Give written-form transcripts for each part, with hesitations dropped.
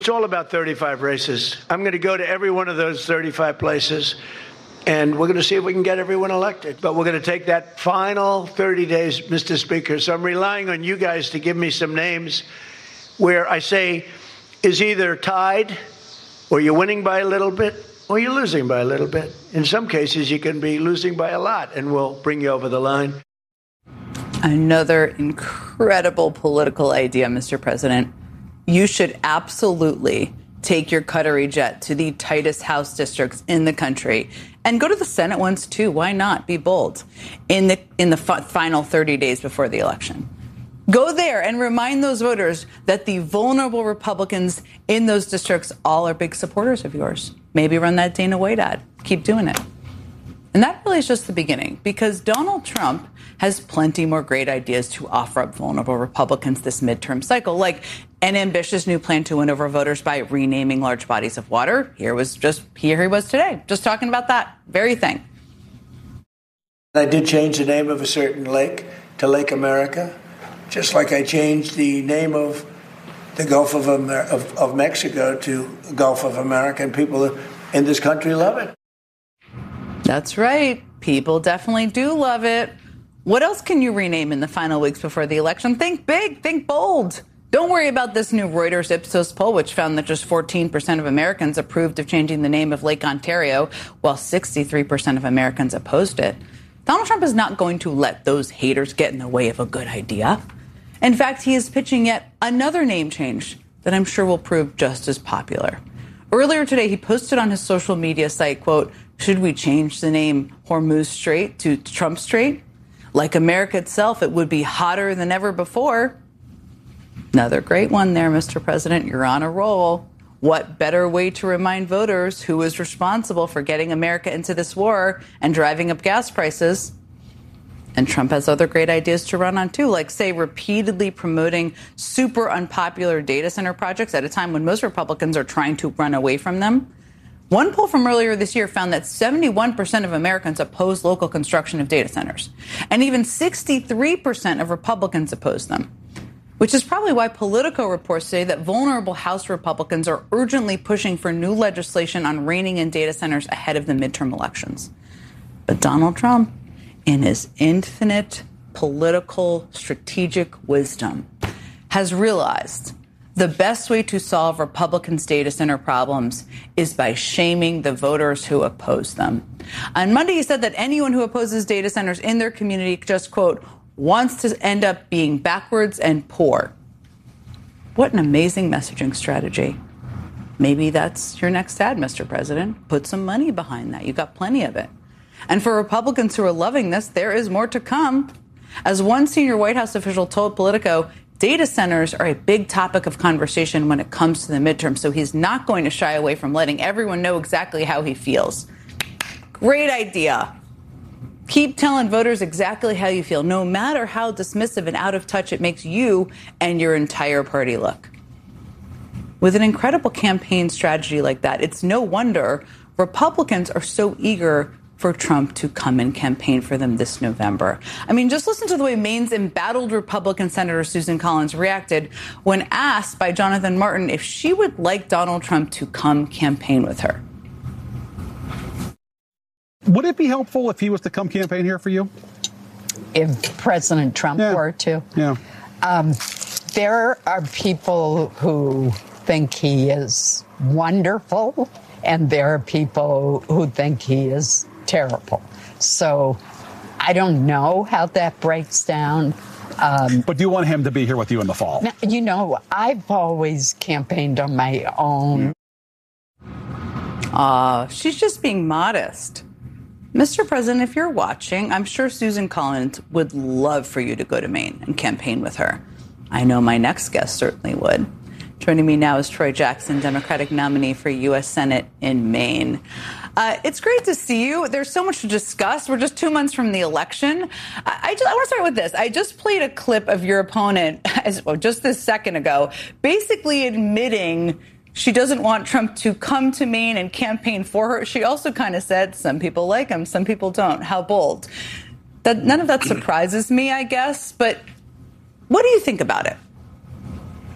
It's all about 35 races. I'm going to go to every one of those 35 places, and we're going to see if we can get everyone elected. But we're going to take that final 30 days, Mr. Speaker. So I'm relying on you guys to give me some names where I say is either tied, or you're winning by a little bit, or you're losing by a little bit. In some cases, you can be losing by a lot, and we'll bring you over the line. Another incredible political idea, Mr. President. You should absolutely take your Qatari jet to the tightest House districts in the country and go to the Senate ones, too. Why not? Be bold in the final 30 days before the election. Go there and remind those voters that the vulnerable Republicans in those districts all are big supporters of yours. Maybe run that Dana White ad. Keep doing it. And that really is just the beginning, because Donald Trump has plenty more great ideas to offer up vulnerable Republicans this midterm cycle, like an ambitious new plan to win over voters by renaming large bodies of water. Here he was today, just talking about that very thing. I did change the name of a certain lake to Lake America, just like I changed the name of the Gulf of Mexico to Gulf of America, and people in this country love it. That's right. People definitely do love it. What else can you rename in the final weeks before the election? Think big, think bold. Don't worry about this new Reuters Ipsos poll, which found that just 14% of Americans approved of changing the name of Lake Ontario, while 63% of Americans opposed it. Donald Trump is not going to let those haters get in the way of a good idea. In fact, he is pitching yet another name change that I'm sure will prove just as popular. Earlier today, he posted on his social media site, quote, "Should we change the name Hormuz Strait to Trump Strait? Like America itself, it would be hotter than ever before." Another great one there, Mr. President. You're on a roll. What better way to remind voters who is responsible for getting America into this war and driving up gas prices? And Trump has other great ideas to run on, too, like, say, repeatedly promoting super unpopular data center projects at a time when most Republicans are trying to run away from them. One poll from earlier this year found that 71% of Americans oppose local construction of data centers, and even 63% of Republicans oppose them, which is probably why Politico reports today that vulnerable House Republicans are urgently pushing for new legislation on reining in data centers ahead of the midterm elections. But Donald Trump, in his infinite political strategic wisdom, has realized the best way to solve Republicans' data center problems is by shaming the voters who oppose them. On Monday, he said that anyone who opposes data centers in their community just, quote, wants to end up being backwards and poor. What an amazing messaging strategy. Maybe that's your next ad, Mr. President. Put some money behind that. You got plenty of it. And for Republicans who are loving this, there is more to come. As one senior White House official told Politico, data centers are a big topic of conversation when it comes to the midterm, so he's not going to shy away from letting everyone know exactly how he feels. Great idea. Keep telling voters exactly how you feel, no matter how dismissive and out of touch it makes you and your entire party look. With an incredible campaign strategy like that, it's no wonder Republicans are so eager for Trump to come and campaign for them this November. I mean, just listen to the way Maine's embattled Republican Senator Susan Collins reacted when asked by Jonathan Martin if she would like Donald Trump to come campaign with her. Would it be helpful if he was to come campaign here for you? If President Trump were to? Yeah. There are people who think he is wonderful, and there are people who think he is terrible. So I don't know how that breaks down. But do you want him to be here with you in the fall? You know, I've always campaigned on my own. She's just being modest. Mr. President, if you're watching, I'm sure Susan Collins would love for you to go to Maine and campaign with her. I know my next guest certainly would. Joining me now is Troy Jackson, Democratic nominee for U.S. Senate in Maine. It's great to see you. There's so much to discuss. We're just 2 months from the election. I want to start with this. I just played a clip of your opponent just this second ago, basically admitting she doesn't want Trump to come to Maine and campaign for her. She also kind of said some people like him, some people don't. How bold. None of that surprises me, I guess. But what do you think about it?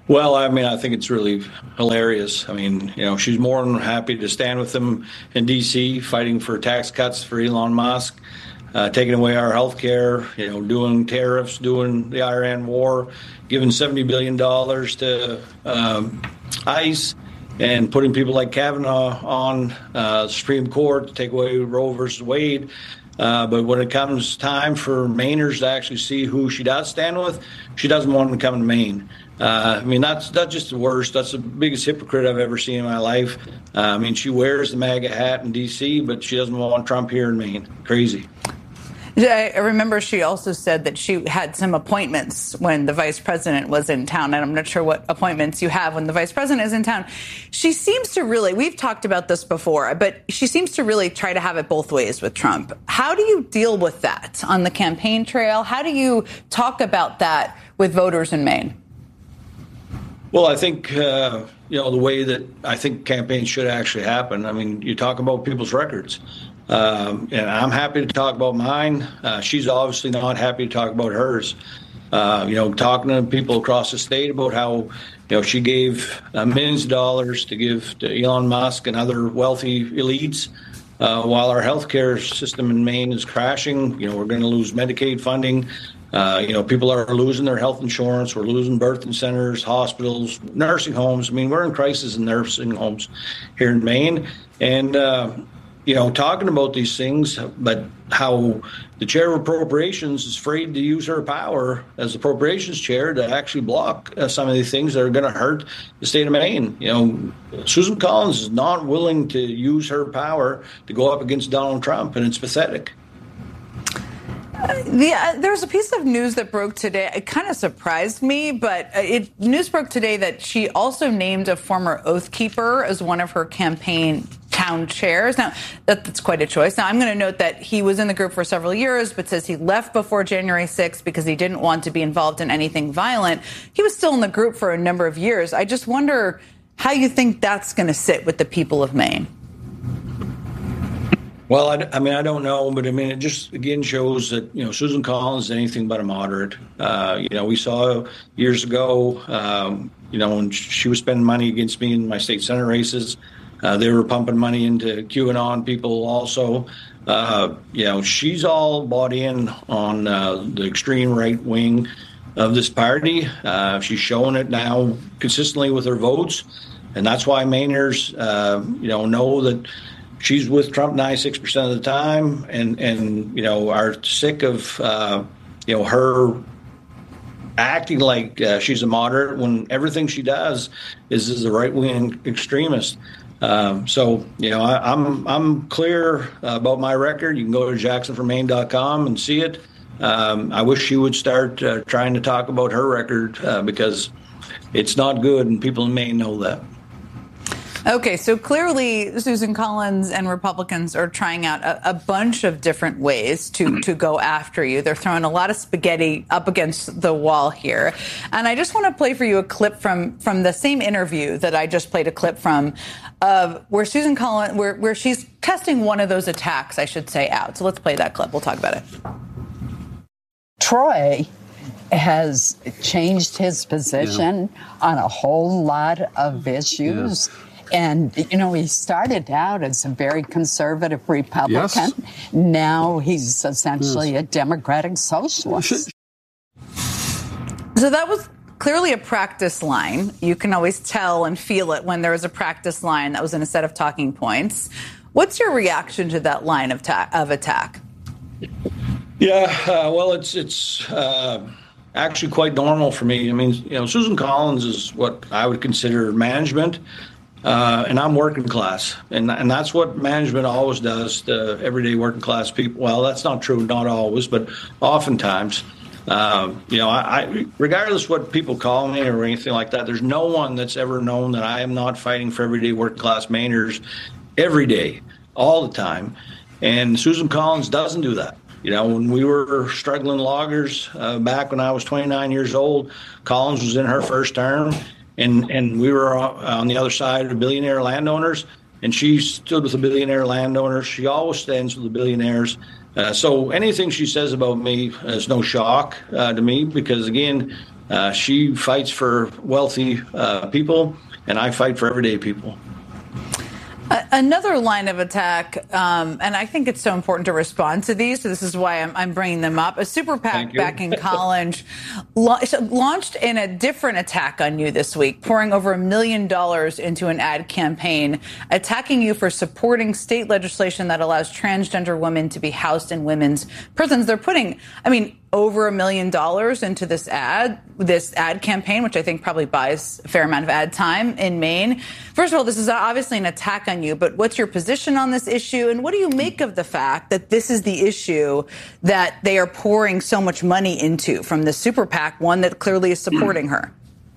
Well, I mean, I think it's really hilarious. I mean, she's more than happy to stand with them in D.C., fighting for tax cuts for Elon Musk, taking away our health care, doing tariffs, doing the Iran war, giving $70 billion to ICE, and putting people like Kavanaugh on the Supreme Court to take away Roe versus Wade. But when it comes time for Mainers to actually see who she does stand with, she doesn't want them to come to Maine. I mean, that's just the worst. That's the biggest hypocrite I've ever seen in my life. I mean, she wears the MAGA hat in D.C., but she doesn't want Trump here in Maine. Crazy. I remember she also said that she had some appointments when the vice president was in town, and I'm not sure what appointments you have when the vice president is in town. She seems to really, we've talked about this before, but she seems to really try to have it both ways with Trump. How do you deal with that on the campaign trail? How do you talk about that with voters in Maine? Well, I think, the way that I think campaigns should actually happen. I mean, you talk about people's records. And I'm happy to talk about mine. She's obviously not happy to talk about hers. Talking to people across the state about how, she gave millions of dollars to give to Elon Musk and other wealthy elites while our healthcare system in Maine is crashing. We're going to lose Medicaid funding. People are losing their health insurance. We're losing birthing centers, hospitals, nursing homes. I mean, we're in crisis in nursing homes here in Maine. And, talking about these things, but how the chair of appropriations is afraid to use her power as appropriations chair to actually block some of these things that are going to hurt the state of Maine. Susan Collins is not willing to use her power to go up against Donald Trump, and it's pathetic. There was a piece of news that broke today. It kind of surprised me, but news broke today that she also named a former Oath Keeper as one of her campaign town chairs. Now, that's quite a choice. Now, I'm going to note that he was in the group for several years, but says he left before January 6th because he didn't want to be involved in anything violent. He was still in the group for a number of years. I just wonder how you think that's going to sit with the people of Maine. Well, I don't know, but it just again shows that, Susan Collins is anything but a moderate. We saw years ago, when she was spending money against me in my state Senate races, they were pumping money into QAnon people also. She's all bought in on the extreme right wing of this party. She's showing it now consistently with her votes. And that's why Mainers, know that she's with Trump 96% of the time, and are sick of her acting like she's a moderate when everything she does is a right wing extremist. I'm clear about my record. You can go to jacksonformaine.com and see it. I wish she would start trying to talk about her record because it's not good, and people in Maine know that. Okay, so clearly Susan Collins and Republicans are trying out a bunch of different ways to go after you. They're throwing a lot of spaghetti up against the wall here. And I just want to play for you a clip from the same interview that I just played a clip from where Susan Collins, where she's testing one of those attacks, I should say, out. So let's play that clip. We'll talk about it. Troy has changed his position on a whole lot of issues. Yeah. And, he started out as a very conservative Republican. Yes. Now he's essentially a Democratic socialist. So that was clearly a practice line. You can always tell and feel it when there was a practice line that was in a set of talking points. What's your reaction to that line of attack? Yeah, well, it's actually quite normal for me. I mean, Susan Collins is what I would consider management. And I'm working class, and that's what management always does to everyday working class people. Well, that's not true, not always, but oftentimes. I regardless what people call me or anything like that, there's no one that's ever known that I am not fighting for everyday working class Mainers every day, all the time. And Susan Collins doesn't do that. When we were struggling loggers back when I was 29 years old, Collins was in her first term. And we were on the other side of billionaire landowners, and she stood with the billionaire landowners. She always stands with the billionaires. So anything she says about me is no shock to me because, again, She fights for wealthy people, and I fight for everyday people. Another line of attack, and I think it's so important to respond to these, so this is why I'm bringing them up. A super PAC back in college launched in a different attack on you this week, pouring over $1 million into an ad campaign, attacking you for supporting state legislation that allows transgender women to be housed in women's prisons. They're putting, over $1 million into this ad campaign, which I think probably buys a fair amount of ad time in Maine. First of all, this is obviously an attack on you, but what's your position on this issue? And what do you make of the fact that this is the issue that they are pouring so much money into from the super PAC, one that clearly is supporting her?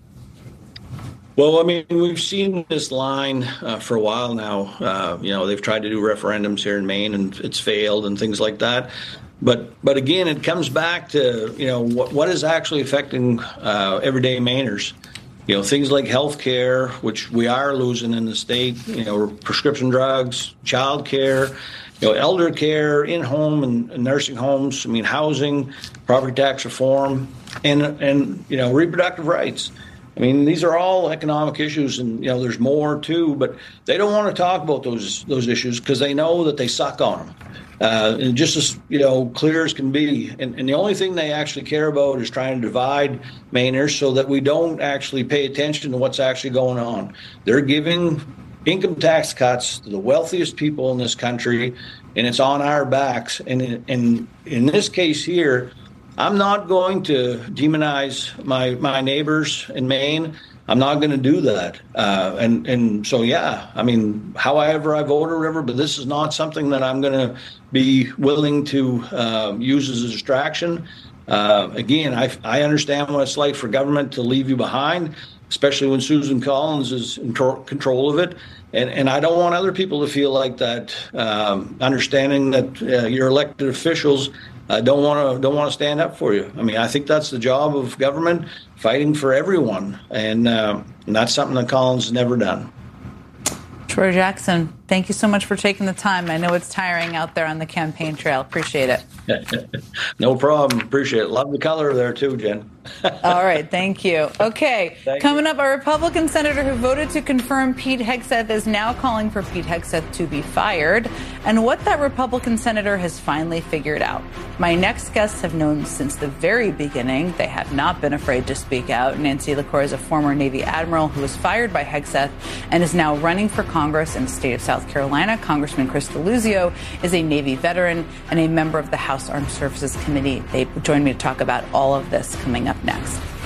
Well, we've seen this line for a while now. They've tried to do referendums here in Maine, and it's failed and things like that. But again, it comes back to, what is actually affecting everyday Mainers. Things like health care, which we are losing in the state, prescription drugs, child care, elder care, in-home and nursing homes, housing, property tax reform, and reproductive rights. These are all economic issues, and there's more too, but they don't want to talk about those issues because they know that they suck on them. And just as clear as can be, and the only thing they actually care about is trying to divide Mainers so that we don't actually pay attention to what's actually going on. They're giving income tax cuts to the wealthiest people in this country, and it's on our backs. And in this case here, I'm not going to demonize my neighbors in Maine. I'm not going to do that. However I vote or whatever, but this is not something that I'm going to be willing to use as a distraction. Again, I understand what it's like for government to leave you behind, especially when Susan Collins is in control of it. And I don't want other people to feel like that, understanding that your elected officials don't want to stand up for you. I think that's the job of government, fighting for everyone, and that's something that Collins has never done. Troy Jackson, thank you so much for taking the time. I know it's tiring out there on the campaign trail. Appreciate it. No problem. Appreciate it. Love the color there too, Jen. All right. Thank you. Okay. Coming up, a Republican senator who voted to confirm Pete Hegseth is now calling for Pete Hegseth to be fired, and what that Republican senator has finally figured out. My next guests have known since the very beginning. They have not been afraid to speak out. Nancy LaCroix is a former Navy admiral who was fired by Hegseth and is now running for Congress in the state of South Carolina. Congressman Chris Deluzio is a Navy veteran and a member of the House Armed Services Committee. They join me to talk about all of this coming up next.